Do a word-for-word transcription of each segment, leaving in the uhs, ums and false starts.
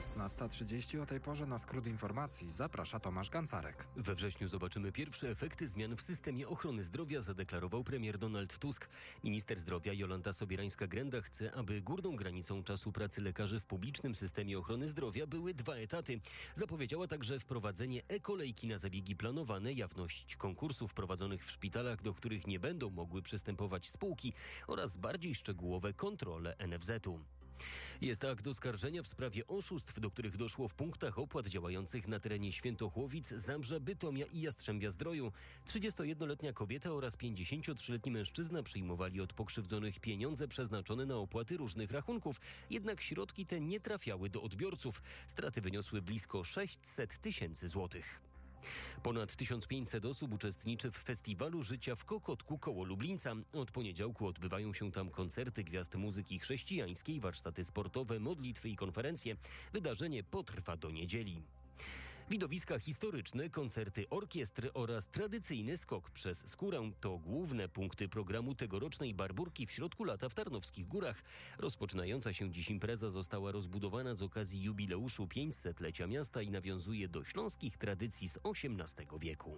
szesnasta trzydzieści. O tej porze na skrót informacji zaprasza Tomasz Gancarek. We wrześniu zobaczymy pierwsze efekty zmian w systemie ochrony zdrowia, zadeklarował premier Donald Tusk. Minister zdrowia Jolanta Sobierańska-Grenda chce, aby górną granicą czasu pracy lekarzy w publicznym systemie ochrony zdrowia były dwa etaty. Zapowiedziała także wprowadzenie e-kolejki na zabiegi planowane, jawność konkursów prowadzonych w szpitalach, do których nie będą mogły przystępować spółki oraz bardziej szczegółowe kontrole N F Z u. Jest akt oskarżenia w sprawie oszustw, do których doszło w punktach opłat działających na terenie Świętochłowic, Zabrza, Bytomia i Jastrzębia-Zdroju. trzydziestojednoletnia kobieta oraz pięćdziesięciotrzyletni mężczyzna przyjmowali od pokrzywdzonych pieniądze przeznaczone na opłaty różnych rachunków. Jednak środki te nie trafiały do odbiorców. Straty wyniosły blisko sześćset tysięcy złotych. Ponad tysiąc pięćset osób uczestniczy w Festiwalu Życia w Kokotku koło Lublińca. Od poniedziałku odbywają się tam koncerty gwiazd muzyki chrześcijańskiej, warsztaty sportowe, modlitwy i konferencje. Wydarzenie potrwa do niedzieli. Widowiska historyczne, koncerty orkiestry oraz tradycyjny skok przez skórę to główne punkty programu tegorocznej Barburki w środku lata w Tarnowskich Górach. Rozpoczynająca się dziś impreza została rozbudowana z okazji jubileuszu pięćsetlecia miasta i nawiązuje do śląskich tradycji z osiemnastego wieku.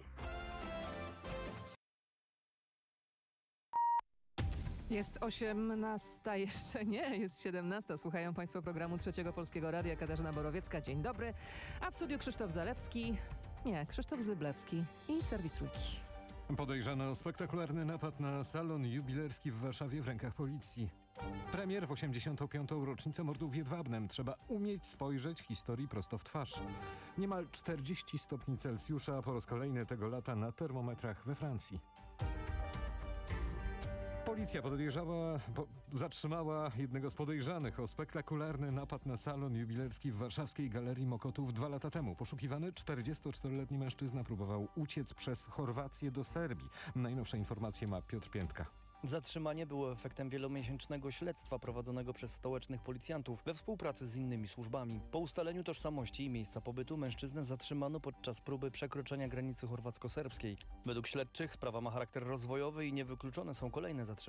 Jest osiemnasta, jeszcze nie, jest siedemnasta. Słuchają Państwo programu Trzeciego Polskiego Radia. Katarzyna Borowiecka, dzień dobry. A w studiu Krzysztof Zalewski, nie, Krzysztof Zyblewski i serwis Trójki. Podejrzany o spektakularny napad na salon jubilerski w Warszawie w rękach policji. Premier w osiemdziesiątą piątą rocznicę mordu w Jedwabnem. Trzeba umieć spojrzeć historii prosto w twarz. Niemal czterdzieści stopni Celsjusza po raz kolejny tego lata na termometrach we Francji. Policja podejrzała, po, zatrzymała jednego z podejrzanych o spektakularny napad na salon jubilerski w warszawskiej Galerii Mokotów dwa lata temu. Poszukiwany czterdziestoczteroletni mężczyzna próbował uciec przez Chorwację do Serbii. Najnowsze informacje ma Piotr Piętka. Zatrzymanie było efektem wielomiesięcznego śledztwa prowadzonego przez stołecznych policjantów we współpracy z innymi służbami. Po ustaleniu tożsamości i miejsca pobytu mężczyznę zatrzymano podczas próby przekroczenia granicy chorwacko-serbskiej. Według śledczych sprawa ma charakter rozwojowy i niewykluczone są kolejne zatrzymania.